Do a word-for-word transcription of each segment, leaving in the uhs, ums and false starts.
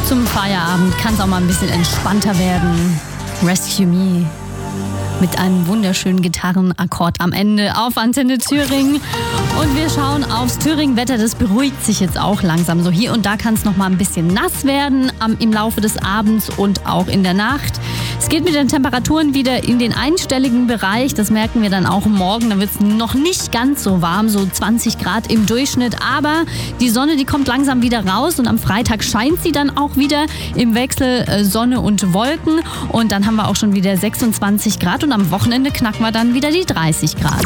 Zum Feierabend kann es auch mal ein bisschen entspannter werden. Rescue Me mit einem wunderschönen Gitarrenakkord am Ende auf Antenne Thüringen. Und wir schauen aufs Thüringen-Wetter. Das beruhigt sich jetzt auch langsam. So hier und da kann es noch mal ein bisschen nass werden am, im Laufe des Abends und auch in der Nacht. Es geht mit den Temperaturen wieder in den einstelligen Bereich. Das merken wir dann auch morgen. Da wird es noch nicht ganz so warm, so zwanzig Grad im Durchschnitt. Aber die Sonne, die kommt langsam wieder raus. Und am Freitag scheint sie dann auch wieder im Wechsel äh, Sonne und Wolken. Und dann haben wir auch schon wieder sechsundzwanzig Grad. Und am Wochenende knacken wir dann wieder die dreißig Grad.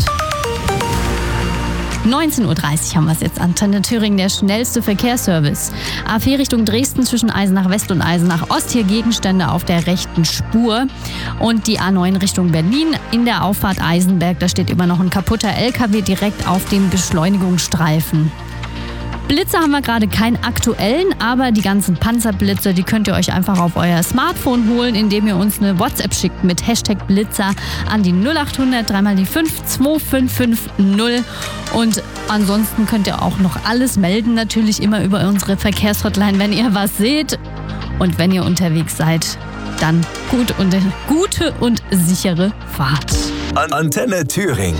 neunzehn Uhr dreißig haben wir es jetzt. Antenne Thüringen, der schnellste Verkehrsservice. A vier Richtung Dresden zwischen Eisenach West und Eisenach Ost. Hier Gegenstände auf der rechten Spur. Und die A neun Richtung Berlin in der Auffahrt Eisenberg. Da steht immer noch ein kaputter L K W direkt auf dem Beschleunigungsstreifen. Blitzer haben wir gerade keinen aktuellen, aber die ganzen Panzerblitzer, die könnt ihr euch einfach auf euer Smartphone holen, indem ihr uns eine WhatsApp schickt mit Hashtag Blitzer an die null acht hundert dreimal die fünf zwei fünf fünf null. Und ansonsten könnt ihr auch noch alles melden, natürlich immer über unsere Verkehrshotline, wenn ihr was seht. Und wenn ihr unterwegs seid, dann gut und, gute und sichere Fahrt. Antenne Thüringen.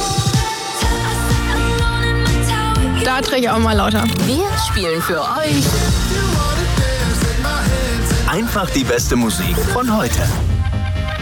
Da drehe ich auch mal lauter. Wir spielen für euch Einfach die beste Musik von heute.